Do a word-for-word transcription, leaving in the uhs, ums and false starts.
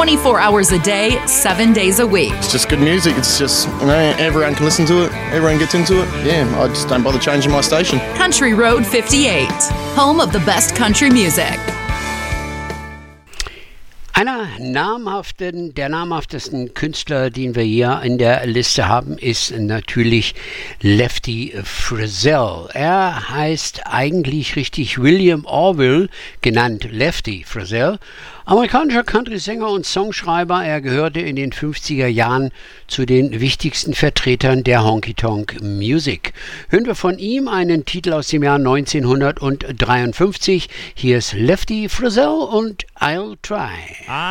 twenty-four hours a day, seven days a week. It's just good music. It's just, you know, everyone can listen to it. Everyone gets into it. Yeah, I just don't bother changing my station. Country Road fifty-eight, home of the best country music. Einer namhaften, der namhaftesten Künstler, den wir hier in der Liste haben, ist natürlich Lefty Frizzell. Er heißt eigentlich richtig William Orville, genannt Lefty Frizzell. Amerikanischer Country-Sänger und Songschreiber. Er gehörte in den fünfziger Jahren zu den wichtigsten Vertretern der Honky-Tonk-Music. Hören wir von ihm einen Titel aus dem Jahr neunzehnhundertdreiundfünfzig. Hier ist Lefty Frizzell und I'll Try.